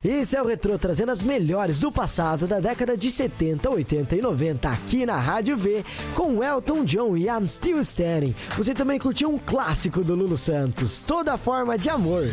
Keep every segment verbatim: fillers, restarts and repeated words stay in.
Esse é o Retrô, trazendo as melhores do passado da década de setenta, oitenta e noventa aqui na Rádio V com Elton John e I'm Still Standing. Você também curtiu um clássico do Lulu Santos, Toda Forma de Amor.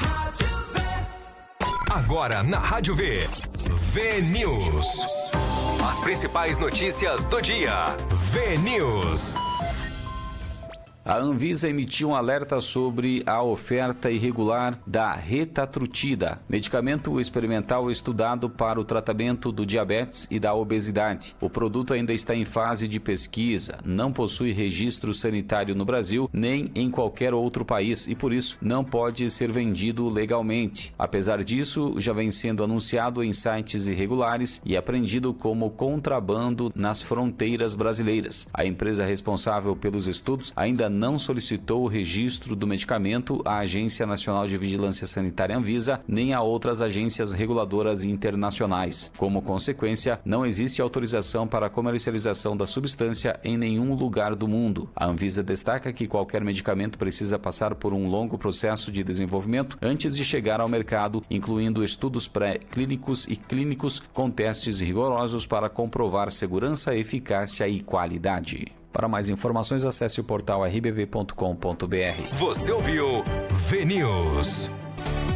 Agora na Rádio V, V News. As principais notícias do dia. V News. A Anvisa emitiu um alerta sobre a oferta irregular da retatrutida, medicamento experimental estudado para o tratamento do diabetes e da obesidade. O produto ainda está em fase de pesquisa, não possui registro sanitário no Brasil nem em qualquer outro país e, por isso, não pode ser vendido legalmente. Apesar disso, já vem sendo anunciado em sites irregulares e apreendido como contrabando nas fronteiras brasileiras. A empresa responsável pelos estudos ainda não solicitou o registro do medicamento à Agência Nacional de Vigilância Sanitária Anvisa, nem a outras agências reguladoras internacionais. Como consequência, não existe autorização para a comercialização da substância em nenhum lugar do mundo. A Anvisa destaca que qualquer medicamento precisa passar por um longo processo de desenvolvimento antes de chegar ao mercado, incluindo estudos pré-clínicos e clínicos com testes rigorosos para comprovar segurança, eficácia e qualidade. Para mais informações, acesse o portal r b v ponto com ponto b r. Você ouviu V News.